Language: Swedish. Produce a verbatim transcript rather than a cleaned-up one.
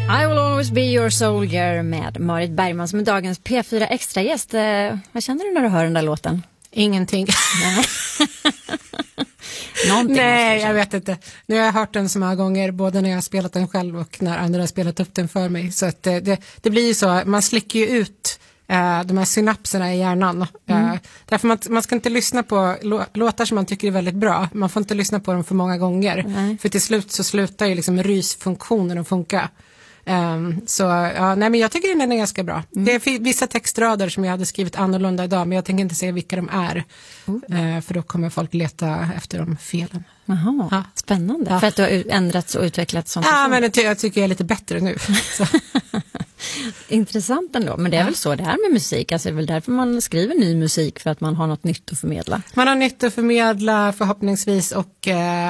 I will always be your soldier med Marit Bergman som är dagens P fyra extragäst. Eh, vad känner du när du hör den där låten? Ingenting. Nej, Någonting Nej jag vet inte. Nu har jag hört den så många gånger, både när jag har spelat den själv och när andra har spelat upp den för mig. Så att det, det, det blir ju så, man slicker ju ut eh, de här synapserna i hjärnan. Mm. Eh, därför man, man ska inte lyssna på lå, låtar som man tycker är väldigt bra. Man får inte lyssna på dem för många gånger. Mm. För till slut så slutar ju liksom rysfunktionen att funka. Um, så ja, nej, men jag tycker den är ganska bra. Mm. Det är vissa textrader som jag hade skrivit annorlunda idag, men jag tänker inte säga vilka de är. Mm. Uh, för då kommer folk leta efter de felen. Jaha, ja. Spännande. Ja. För att du har ändrats och utvecklats som Ja, person. men det, jag tycker jag är lite bättre nu. Intressant ändå, men det är ja. väl så det är med musik. Alltså det är väl därför man skriver ny musik, för att man har något nytt att förmedla. Man har nytt att förmedla förhoppningsvis, och uh,